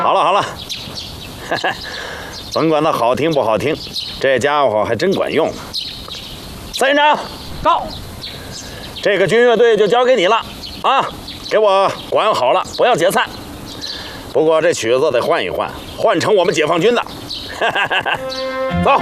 好了好了，甭管它好听不好听，这家伙还真管用。三营长到， 这个军乐队就交给你了啊，给我管好了，不要解散。不过这曲子得换一换，换成我们解放军的。走。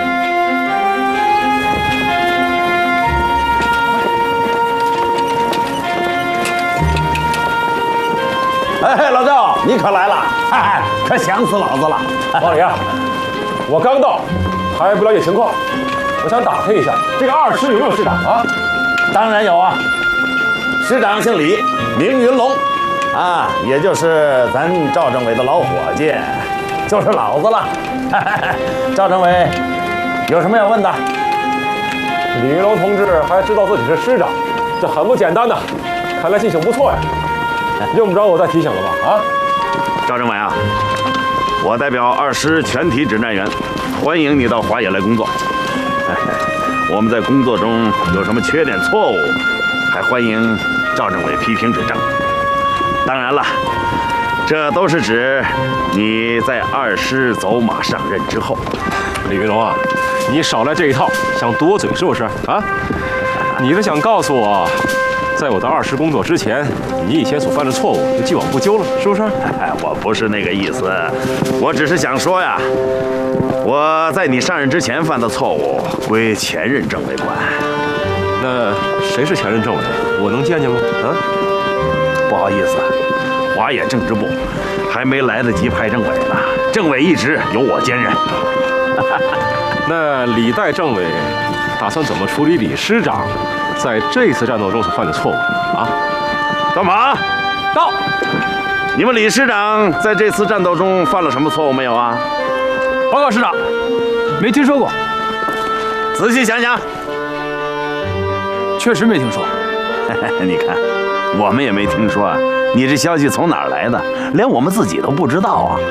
哎，老赵，你可来了，可想死老子了。 王李啊，我刚到，还不了解情况，我想打听一下，这个二师有没有师长啊？ 当然有啊，师长姓李，名云龙，啊，也就是咱赵政委的老伙计，就是老子了。赵政委，有什么要问的？ 李云龙同志还知道自己是师长，这很不简单的，看来记性不错呀。用不着我再提醒了吧？啊， 赵政委啊，我代表二师全体指战员，欢迎你到华野来工作。我们在工作中有什么缺点错误，还欢迎赵政委批评指正。当然了，这都是指你在二师走马上任之后。 李云龙啊，你少来这一套，想堵我嘴是不是？啊，你是想告诉我，在我到二师工作之前，你以前所犯的错误就既往不咎了，是不是？ 我不是那个意思，我只是想说呀，我在你上任之前犯的错误归前任政委管。 那谁是前任政委？我能见见吗？啊？ 不好意思，华野政治部还没来得及派政委呢，政委一职由我兼任。 那李代政委打算怎么处理李师长在这次战斗中所犯的错误啊？ 干嘛？ 到。 你们李师长在这次战斗中犯了什么错误没有啊？ 报告师长，没听说过。 仔细想想。 确实没听说。 你看，我们也没听说啊。你这消息从哪儿来的？连我们自己都不知道啊。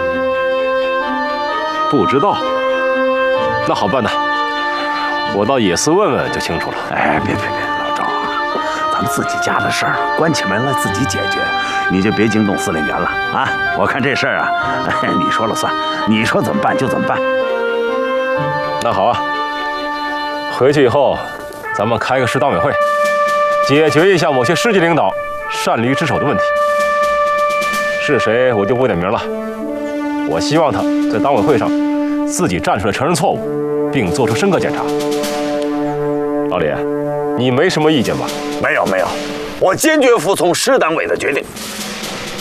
不知道？那好办呐，我到野寺问问就清楚了。 哎，别，老赵啊，咱们自己家的事儿，关起门来自己解决，你就别惊动司令员了啊！我看这事儿啊，你说了算，你说怎么办就怎么办。 那好啊，回去以后，咱们开个师党委会，解决一下某些师级领导擅离职守的问题。是谁我就不点名了。我希望他在党委会上自己站出来承认错误，并做出深刻检查。老李，你没什么意见吧？ 没有，我坚决服从师党委的决定。